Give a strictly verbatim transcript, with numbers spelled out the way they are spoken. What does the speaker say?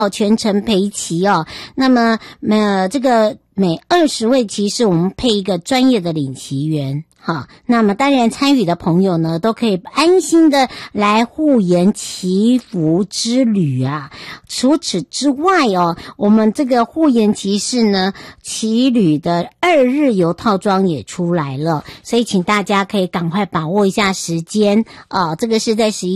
全程陪骑哦。那么呃这个每二十位骑士我们配一个专业的领骑员。好，那么当然参与的朋友呢都可以安心的来护沿祈福之旅啊。除此之外哦，我们这个护沿骑士呢骑旅的二日游套装也出来了，所以请大家可以赶快把握一下时间啊、呃，这个是在十一